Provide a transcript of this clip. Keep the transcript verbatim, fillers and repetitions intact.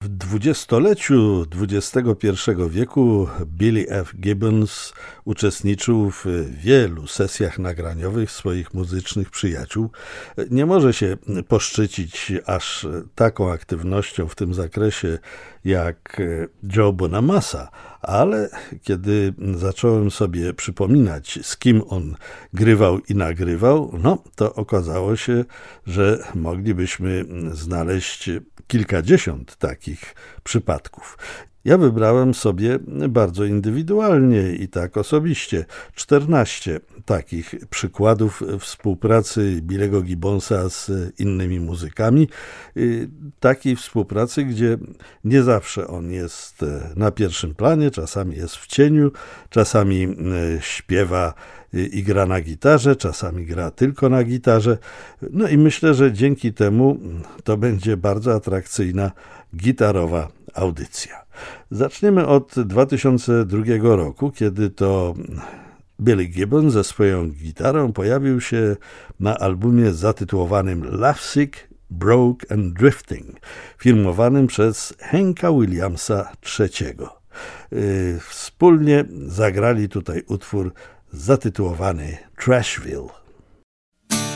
W dwudziestoleciu dwudziestego pierwszego wieku Billy F. Gibbons uczestniczył w wielu sesjach nagraniowych swoich muzycznych przyjaciół. Nie może się poszczycić aż taką aktywnością w tym zakresie jak Joe Bonamassa, ale kiedy zacząłem sobie przypominać, z kim on grywał i nagrywał, no to okazało się, że moglibyśmy znaleźć kilkadziesiąt takich przypadków. Ja wybrałem sobie bardzo indywidualnie i tak osobiście czternaście takich przykładów współpracy Billego Gibbonsa z innymi muzykami. Takiej współpracy, gdzie nie zawsze on jest na pierwszym planie, czasami jest w cieniu, czasami śpiewa i gra na gitarze, czasami gra tylko na gitarze. No i myślę, że dzięki temu to będzie bardzo atrakcyjna gitarowa audycja. Zaczniemy od dwa tysiące drugiego roku, kiedy to Billy Gibbon ze swoją gitarą pojawił się na albumie zatytułowanym Lovesick, Broke and Drifting, filmowanym przez Hanka Williamsa trzeciego. Wspólnie zagrali tutaj utwór zatytułowany Trashville.